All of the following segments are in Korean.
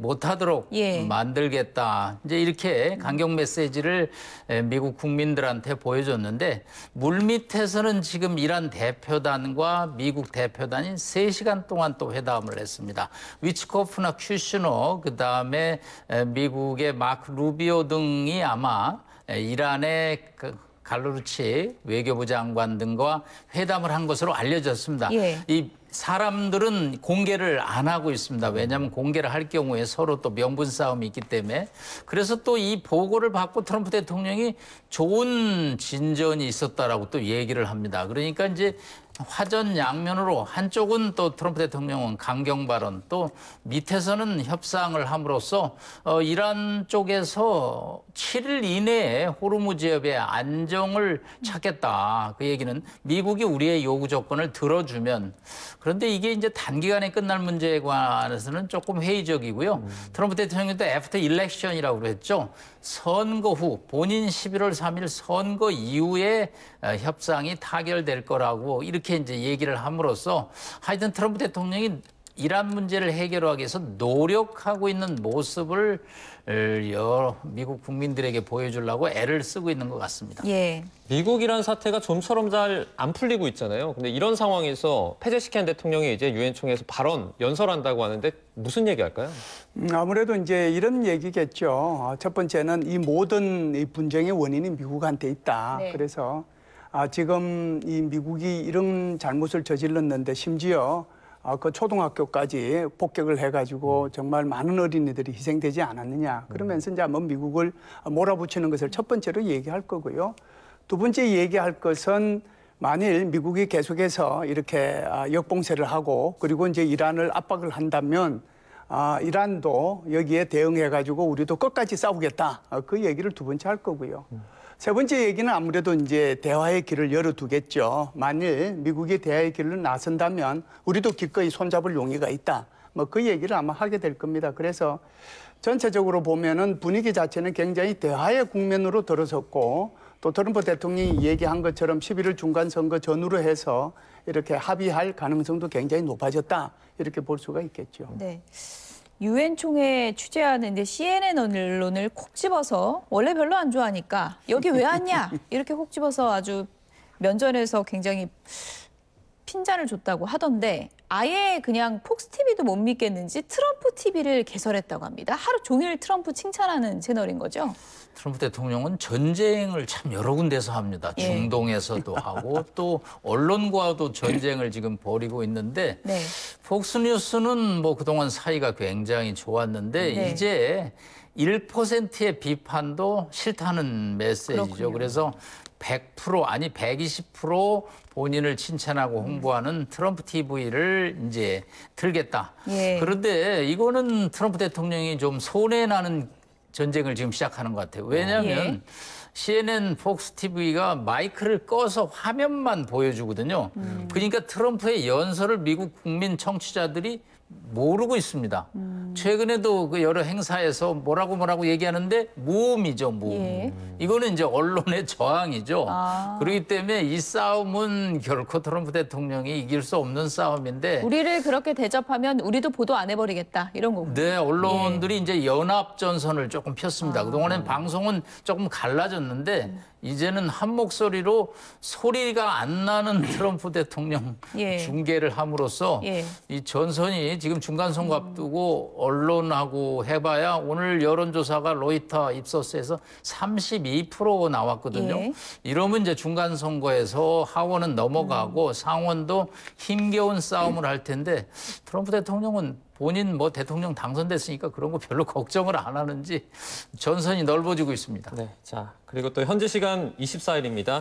못하도록 만들겠다. 이제 이렇게 강경 메시지를 미국 국민들한테 보여줬는데 물밑에서는 지금 이란 대표단과 미국 대표단이 3시간 동안 또 회담을 했습니다. 위츠코프나 큐시너 그다음에 미국의 마크 루비오 등이 아마 이란의 갈루치 외교부 장관 등과 회담을 한 것으로 알려졌습니다. 이 사람들은 공개를 안 하고 있습니다. 왜냐하면 공개를 할 경우에 서로 또 명분 싸움이 있기 때문에. 그래서 또 이 보고를 받고 트럼프 대통령이 좋은 진전이 있었다라고 또 얘기를 합니다. 그러니까 이제 화전양면으로 한쪽은 또 트럼프 대통령은 강경 발언, 또 밑에서는 협상을 함으로써 이란 쪽에서 7일 이내에 호르무즈 지역의 안정을 찾겠다. 그 얘기는 미국이 우리의 요구 조건을 들어주면, 그런데 이게 이제 단기간에 끝날 문제에 관해서는 조금 회의적이고요. 트럼프 대통령도 애프터 일렉션이라고 그랬죠. 선거 후 본인 11월 3일 선거 이후에 협상이 타결될 거라고 이렇게 이제 얘기를 함으로써 하여튼 트럼프 대통령이 이란 문제를 해결하기 위해서 노력하고 있는 모습을 미국 국민들에게 보여주려고 애를 쓰고 있는 것 같습니다. 미국-이란 사태가 좀처럼 잘 안 풀리고 있잖아요. 근데 이런 상황에서 페제시키안 대통령이 이제 유엔 총회에서 발언, 연설한다고 하는데 무슨 얘기할까요? 아무래도 이제 이런 얘기겠죠. 첫 번째는 이 모든 이 분쟁의 원인이 미국한테 있다. 그래서 지금 이 미국이 이런 잘못을 저질렀는데 심지어 그 초등학교까지 폭격을 해가지고 정말 많은 어린이들이 희생되지 않았느냐. 그러면서 이제 한번 미국을 몰아붙이는 것을 첫 번째로 얘기할 거고요. 두 번째 얘기할 것은 만일 미국이 계속해서 이렇게 역봉쇄를 하고 그리고 이제 이란을 압박을 한다면 이란도 여기에 대응해가지고 우리도 끝까지 싸우겠다. 그 얘기를 두 번째 할 거고요. 세 번째 얘기는 아무래도 이제 대화의 길을 열어두겠죠. 만일 미국이 대화의 길을 나선다면 우리도 기꺼이 손잡을 용의가 있다. 뭐 그 얘기를 아마 하게 될 겁니다. 그래서 전체적으로 보면은 분위기 자체는 굉장히 대화의 국면으로 들어섰고 또 트럼프 대통령이 얘기한 것처럼 11월 중간선거 전후로 해서 이렇게 합의할 가능성도 굉장히 높아졌다. 이렇게 볼 수가 있겠죠. 유엔 총회 취재하는데 CNN 언론을 콕 집어서 원래 별로 안 좋아하니까 여기 왜 왔냐 이렇게 콕 집어서 아주 면전에서 굉장히 핀잔을 줬다고 하던데 아예 그냥 폭스 TV도 못 믿겠는지 트럼프 TV를 개설했다고 합니다. 하루 종일 트럼프 칭찬하는 채널인 거죠? 트럼프 대통령은 전쟁을 참 여러 군데서 합니다. 중동에서도 하고 또 언론과도 전쟁을 지금 벌이고 있는데 폭스뉴스는 뭐 그동안 사이가 굉장히 좋았는데 이제 1%의 비판도 싫다는 메시지죠. 그렇군요. 그래서 100% 아니 120% 본인을 칭찬하고 홍보하는 트럼프 TV를 이제 틀겠다. 그런데 이거는 트럼프 대통령이 좀 손해나는 전쟁을 지금 시작하는 것 같아요. 왜냐하면 CNN, 폭스 TV가 마이크를 꺼서 화면만 보여주거든요. 그러니까 트럼프의 연설을 미국 국민 청취자들이 모르고 있습니다. 최근에도 그 여러 행사에서 뭐라고 얘기하는데 무음이죠, 무음. 이거는 이제 언론의 저항이죠. 그렇기 때문에 이 싸움은 결코 트럼프 대통령이 이길 수 없는 싸움인데 우리를 그렇게 대접하면 우리도 보도 안 해버리겠다 이런 거군요. 네, 언론들이 이제 연합전선을 조금 폈습니다. 그동안엔 방송은 조금 갈라졌는데 이제는 한 목소리로 소리가 안 나는 트럼프 대통령 중계를 함으로써 이 전선이 지금 중간선거 앞두고 언론하고 해봐야 오늘 여론조사가 로이터 입소스에서 32% 나왔거든요. 이러면 이제 중간선거에서 하원은 넘어가고 상원도 힘겨운 싸움을 할 텐데 트럼프 대통령은 본인 뭐 대통령 당선됐으니까 그런 거 별로 걱정을 안 하는지 전선이 넓어지고 있습니다. 자, 그리고 또 현지 시간 24일입니다.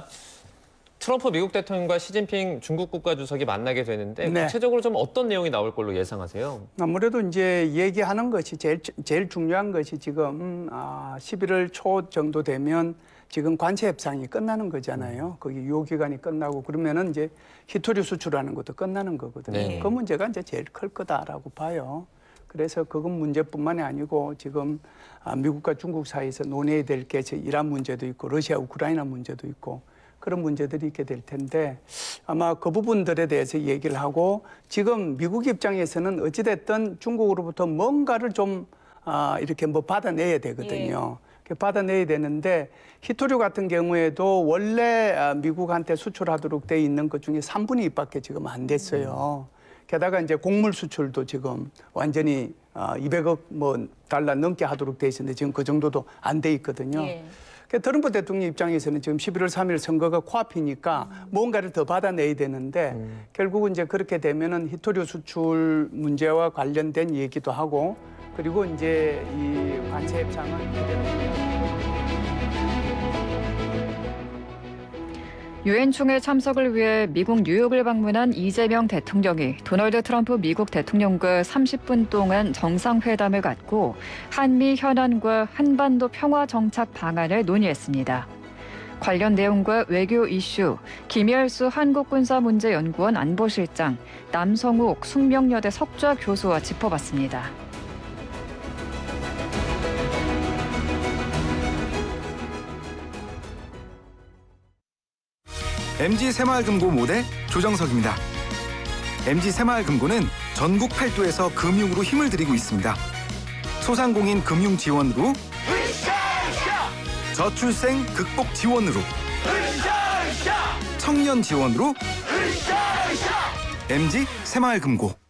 트럼프 미국 대통령과 시진핑 중국 국가주석이 만나게 되는데 구체적으로 좀 어떤 내용이 나올 걸로 예상하세요? 아무래도 이제 얘기하는 것이 제일 중요한 것이 지금 11월 초 정도 되면 지금 관세 협상이 끝나는 거잖아요. 거기 유효 기간이 끝나고 그러면은 이제 히토류 수출하는 것도 끝나는 거거든요. 그 문제가 이제 제일 클 거다라고 봐요. 그래서 그건 문제뿐만이 아니고 지금 미국과 중국 사이에서 논의해야 될 게 이란 문제도 있고 러시아 우크라이나 문제도 있고 그런 문제들이 있게 될 텐데 아마 그 부분들에 대해서 얘기를 하고 지금 미국 입장에서는 어찌됐든 중국으로부터 뭔가를 좀 이렇게 뭐 받아내야 되거든요. 받아내야 되는데 히토류 같은 경우에도 원래 미국한테 수출하도록 돼 있는 것 중에 3분의 2밖에 지금 안 됐어요. 게다가 이제 곡물 수출도 지금 완전히 200억 뭐 달러 넘게 하도록 돼 있었는데 지금 그 정도도 안 돼 있거든요. 트럼프 대통령 입장에서는 지금 11월 3일 선거가 코앞이니까 뭔가를 더 받아내야 되는데 결국은 이제 그렇게 되면은 히토류 수출 문제와 관련된 얘기도 하고 그리고 이제 이 관세 협상은 유엔 총회 참석을 위해 미국 뉴욕을 방문한 이재명 대통령이 도널드 트럼프 미국 대통령과 30분 동안 정상회담을 갖고 한미 현안과 한반도 평화 정착 방안을 논의했습니다. 관련 내용과 외교 이슈, 김열수 한국군사문제연구원 안보실장, 남성욱 숙명여대 석좌 교수와 짚어봤습니다. MG 새마을금고 모대 조정석입니다. MG 새마을금고는 전국 8도에서 금융으로 힘을 들이고 있습니다. 소상공인 금융 지원으로, 저출생 극복 지원으로, 청년 지원으로, MG 새마을금고.